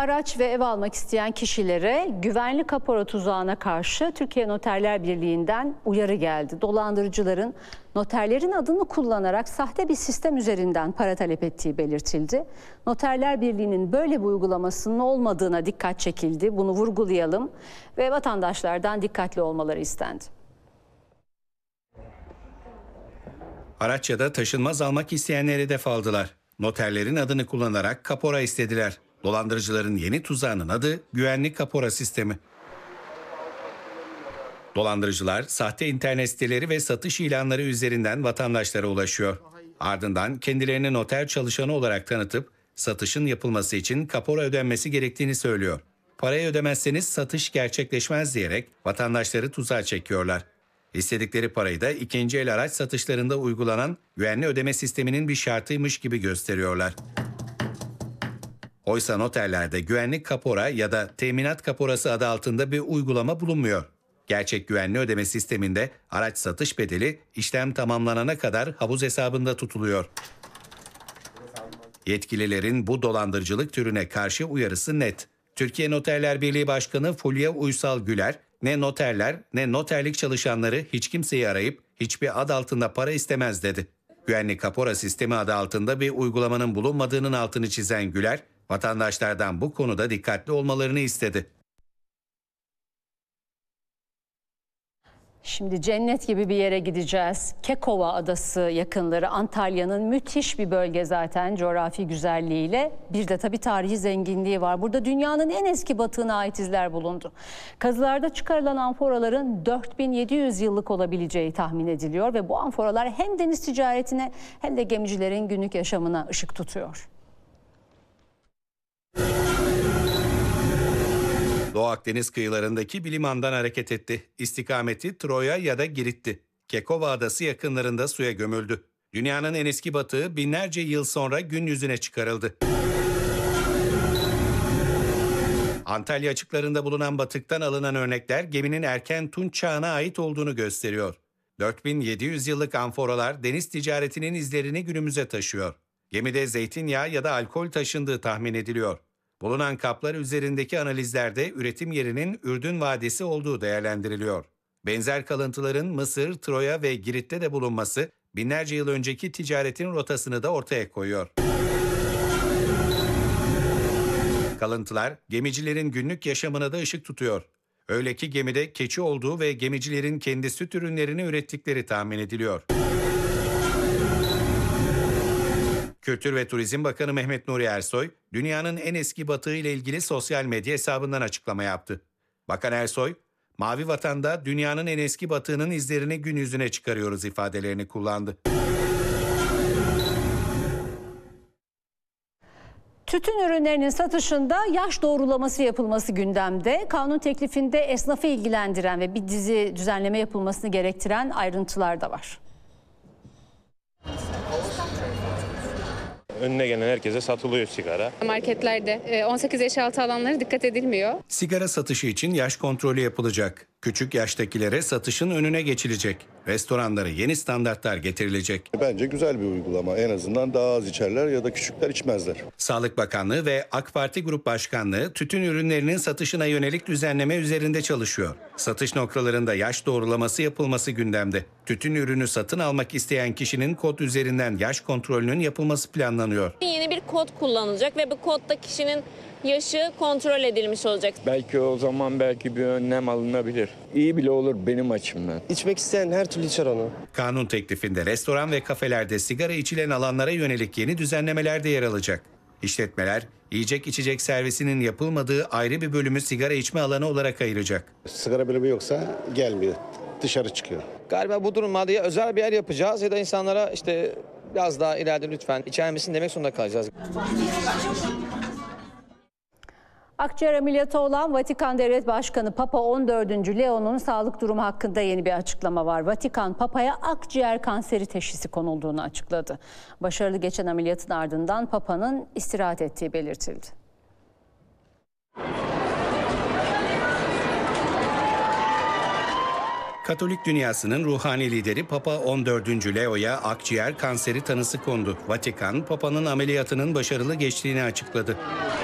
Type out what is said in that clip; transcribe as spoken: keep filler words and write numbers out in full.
Araç ve ev almak isteyen kişilere güvenli kapora tuzağına karşı Türkiye Noterler Birliği'nden uyarı geldi. Dolandırıcıların noterlerin adını kullanarak sahte bir sistem üzerinden para talep ettiği belirtildi. Noterler Birliği'nin böyle bir uygulamasının olmadığına dikkat çekildi. Bunu vurgulayalım ve vatandaşlardan dikkatli olmaları istendi. Araç ya da taşınmaz almak isteyenleri hedef aldılar. Noterlerin adını kullanarak kapora istediler. Dolandırıcıların yeni tuzağının adı güvenlik kapora sistemi. Dolandırıcılar sahte internet siteleri ve satış ilanları üzerinden vatandaşlara ulaşıyor. Ardından kendilerini noter çalışanı olarak tanıtıp satışın yapılması için kapora ödenmesi gerektiğini söylüyor. Parayı ödemezseniz satış gerçekleşmez diyerek vatandaşları tuzağa çekiyorlar. İstedikleri parayı da ikinci el araç satışlarında uygulanan güvenli ödeme sisteminin bir şartıymış gibi gösteriyorlar. Oysa noterlerde güvenlik kapora ya da teminat kaporası adı altında bir uygulama bulunmuyor. Gerçek güvenli ödeme sisteminde araç satış bedeli işlem tamamlanana kadar havuz hesabında tutuluyor. Yetkililerin bu dolandırıcılık türüne karşı uyarısı net. Türkiye Noterler Birliği Başkanı Fulya Uysal Güler, ne noterler ne noterlik çalışanları hiç kimseyi arayıp hiçbir ad altında para istemez dedi. Güvenlik kapora sistemi adı altında bir uygulamanın bulunmadığının altını çizen Güler, vatandaşlardan bu konuda dikkatli olmalarını istedi. Şimdi cennet gibi bir yere gideceğiz. Kekova Adası yakınları, Antalya'nın müthiş bir bölge zaten coğrafi güzelliğiyle. Bir de tabii tarihi zenginliği var. Burada dünyanın en eski batığına ait izler bulundu. Kazılarda çıkarılan amforaların dört bin yedi yüz yıllık olabileceği tahmin ediliyor ve bu amforalar hem deniz ticaretine hem de gemicilerin günlük yaşamına ışık tutuyor. Doğu Akdeniz kıyılarındaki bir limandan hareket etti. İstikameti Troya ya da Girit'ti. Kekova Adası yakınlarında suya gömüldü. Dünyanın en eski batığı binlerce yıl sonra gün yüzüne çıkarıldı. Antalya açıklarında bulunan batıktan alınan örnekler geminin erken Tunç çağına ait olduğunu gösteriyor. dört bin yedi yüz yıllık amforalar deniz ticaretinin izlerini günümüze taşıyor. Gemide zeytinyağı ya da alkol taşındığı tahmin ediliyor. Bulunan kaplar üzerindeki analizlerde üretim yerinin Ürdün Vadisi olduğu değerlendiriliyor. Benzer kalıntıların Mısır, Troya ve Girit'te de bulunması binlerce yıl önceki ticaretin rotasını da ortaya koyuyor. Kalıntılar gemicilerin günlük yaşamına da ışık tutuyor. Öyle ki gemide keçi olduğu ve gemicilerin kendi süt ürünlerini ürettikleri tahmin ediliyor. Kültür ve Turizm Bakanı Mehmet Nuri Ersoy, dünyanın en eski batığı ile ilgili sosyal medya hesabından açıklama yaptı. Bakan Ersoy, Mavi Vatan'da dünyanın en eski batığının izlerini gün yüzüne çıkarıyoruz ifadelerini kullandı. Tütün ürünlerinin satışında yaş doğrulaması yapılması gündemde. Kanun teklifinde esnafı ilgilendiren ve bir dizi düzenleme yapılmasını gerektiren ayrıntılar da var. Önüne gelen herkese satılıyor sigara. Marketlerde on sekiz yaş altı alanlara dikkat edilmiyor. Sigara satışı için yaş kontrolü yapılacak. Küçük yaştakilere satışın önüne geçilecek. Restoranlara yeni standartlar getirilecek. Bence güzel bir uygulama. En azından daha az içerler ya da küçükler içmezler. Sağlık Bakanlığı ve AK Parti Grup Başkanlığı tütün ürünlerinin satışına yönelik düzenleme üzerinde çalışıyor. Satış noktalarında yaş doğrulaması yapılması gündemde. Tütün ürünü satın almak isteyen kişinin kod üzerinden yaş kontrolünün yapılması planlanıyor. Yeni bir kod kullanılacak ve bu kodda kişinin yaşı kontrol edilmiş olacak. Belki o zaman belki bir önlem alınabilir. İyi bile olur benim açımdan. İçmek isteyen her türlü içer onu. Kanun teklifinde restoran ve kafelerde sigara içilen alanlara yönelik yeni düzenlemeler de yer alacak. İşletmeler, yiyecek içecek servisinin yapılmadığı ayrı bir bölümü sigara içme alanı olarak ayıracak. Sigara bölümü yoksa gelmiyor. Dışarı çıkıyor. Galiba bu durumlarda ya özel bir yer yapacağız ya da insanlara işte biraz daha ileride lütfen içer misin demek zorunda kalacağız. Akciğer ameliyatı olan Vatikan Devlet Başkanı Papa on dördüncü Leo'nun sağlık durumu hakkında yeni bir açıklama var. Vatikan, Papa'ya akciğer kanseri teşhisi konulduğunu açıkladı. Başarılı geçen ameliyatın ardından Papa'nın istirahat ettiği belirtildi. Katolik dünyasının ruhani lideri Papa on dördüncü Leo'ya akciğer kanseri tanısı kondu. Vatikan, Papa'nın ameliyatının başarılı geçtiğini açıkladı.